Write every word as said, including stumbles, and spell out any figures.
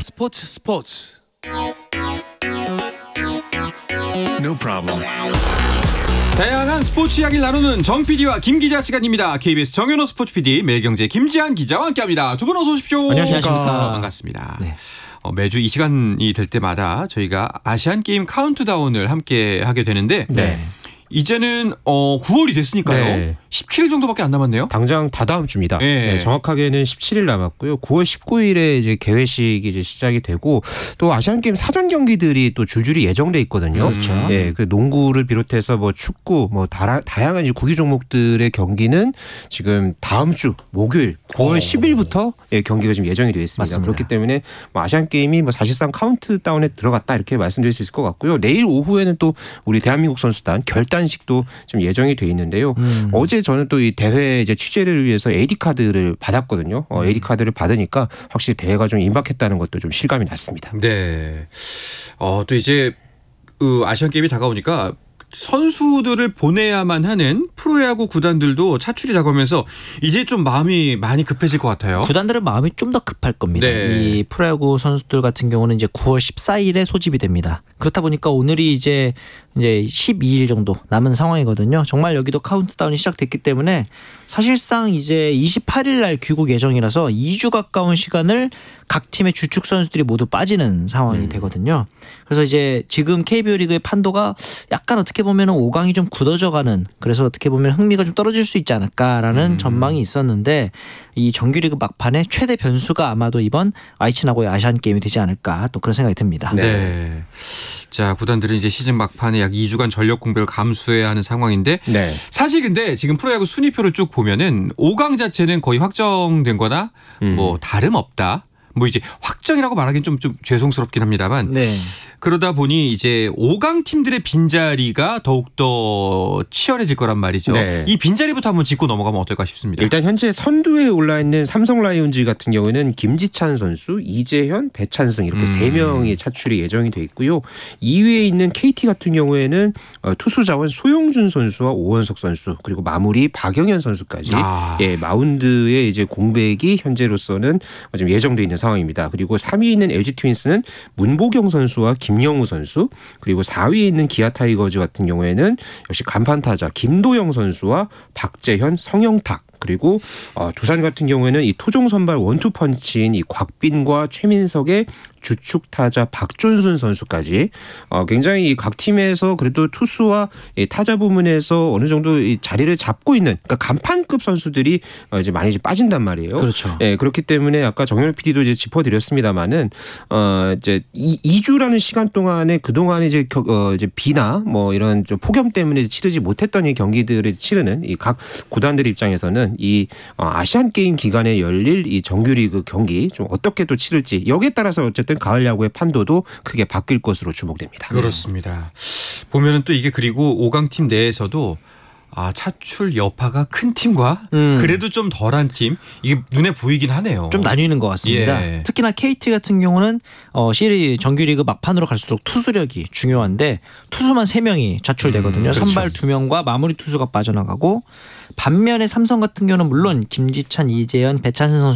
스포츠 스포츠. No problem. 다양한 스포츠 이야기를 나누는 정 피디와 김 기자 시간입니다. 케이비에스 정현호 스포츠 피디, 매일경제 김지한 기자와 함께합니다. 두 분 어서 오십시오. 안녕하십니까. 반갑습니다. 네. 어, 매주 이 시간이 될 때마다 저희가 아시안 게임 카운트다운을 함께 하게 되는데 네. 이제는 어, 구월이 됐으니까요. 네. 십칠 일 정도밖에 안 남았네요. 당장 다다음 주입니다. 네. 네, 정확하게는 십칠 일 남았고요. 구월 십구일에 이제 개회식이 이제 시작이 되고 또 아시안 게임 사전 경기들이 또 줄줄이 예정돼 있거든요. 그렇죠. 네, 그 농구를 비롯해서 뭐 축구, 뭐 다라, 다양한 이제 구기 종목들의 경기는 지금 다음 주 목요일 구월 십일부터 예, 경기가 지금 예정이 되어 있습니다. 맞습니다. 그렇기 때문에 뭐 아시안 게임이 뭐 사실상 카운트다운에 들어갔다 이렇게 말씀드릴 수 있을 것 같고요. 내일 오후에는 또 우리 대한민국 선수단 결단식도 좀 예정이 돼 있는데요. 음. 어제 저는 또 이 대회 이제 취재를 위해서 에이디 카드를 받았거든요. 어, 에이디 카드를 받으니까 확실히 대회가 좀 임박했다는 것도 좀 실감이 났습니다. 네. 어, 또 이제 그 아시안 게임이 다가오니까 선수들을 보내야만 하는 프로야구 구단들도 차출이 다가오면서 이제 좀 마음이 많이 급해질 것 같아요. 구단들은 마음이 좀 더 급할 겁니다. 네. 이 프로야구 선수들 같은 경우는 이제 구월 십사일에 소집이 됩니다. 그렇다 보니까 오늘이 이제 이제 십이일 정도 남은 상황이거든요. 정말 여기도 카운트다운이 시작됐기 때문에 사실상 이제 이십팔일 날 귀국 예정이라서 이 주 가까운 시간을 각 팀의 주축 선수들이 모두 빠지는 상황이 음. 되거든요. 그래서 이제 지금 케이비오 리그의 판도가 약간 어떻게 보면 오 강이 좀 굳어져가는, 그래서 어떻게 보면 흥미가 좀 떨어질 수 있지 않을까라는 음. 전망이 있었는데 이 정규리그 막판에 최대 변수가 아마도 이번 아이치 나고야 아시안 게임이 되지 않을까, 또 그런 생각이 듭니다. 네. 네. 자, 구단들은 이제 시즌 막판에 약 이 주간 전력 공백을 감수해야 하는 상황인데 네. 사실 근데 지금 프로야구 순위표를 쭉 보면은 오 강 자체는 거의 확정된 거나 음. 뭐 다름없다. 뭐 이제 확정이라고 말하기는 좀, 좀 죄송스럽긴 합니다만 네. 그러다 보니 이제 오 강 팀들의 빈자리가 더욱더 치열해질 거란 말이죠. 네. 이 빈자리부터 한번 짚고 넘어가면 어떨까 싶습니다. 일단 현재 선두에 올라 있는 삼성 라이온즈 같은 경우에는 김지찬 선수, 이재현, 배찬승 이렇게 음. 세 명이 차출이 예정이 돼 있고요. 이 위에 있는 케이티 같은 경우에는 투수 자원 소용준 선수와 오원석 선수, 그리고 마무리 박영현 선수까지 아. 예, 마운드의 이제 공백이 현재로서는 지금 예정돼 있는 상황입니다. 그리고 삼 위에 있는 엘지 트윈스는 문보경 선수와 김영우 선수, 그리고 사 위에 있는 기아 타이거즈 같은 경우에는 역시 간판 타자 김도영 선수와 박재현, 성영탁, 그리고 어, 두산 같은 경우에는 이 토종 선발 원투펀치인 이 곽빈과 최민석의 주축 타자 박존순 선수까지 어, 굉장히 이 각 팀에서 그래도 투수와 이 타자 부문에서 어느 정도 이 자리를 잡고 있는, 그러니까 간판급 선수들이 어, 이제 많이 이제 빠진단 말이에요. 그렇죠. 예, 그렇기 때문에 아까 정열 피디도 이제 짚어드렸습니다만은 어, 이제 이, 이 주라는 시간 동안에 그 동안에 이제, 겨, 어, 이제 비나 뭐 이런 좀 폭염 때문에 치르지 못했던 이 경기들을 치르는 이 각 구단들 입장에서는 이 어, 아시안 게임 기간에 열릴 이 정규리그 경기 좀 어떻게 또 치를지, 여기에 따라서 어쨌든 가을 야구의 판도도 크게 바뀔 것으로 주목됩니다. 그렇습니다. 보면은 또 이게 그리고 오 강 팀 내에서도 아, 차출 여파가 큰 팀과 음. 그래도 좀 덜한 팀, 이게 눈에 보이긴 하네요. 좀 나뉘는 것 같습니다. 예. 특히나 케이티 같은 경우는 어, 시리 정규리그 막판으로 갈수록 투수력이 중요한데 투수만 세 명이 차출되거든요. 음, 그렇죠. 선발 두 명과 마무리 투수가 빠져나가고, 반면에 삼성 같은 경우는 물론 김지찬, 이재현, 배찬승 선수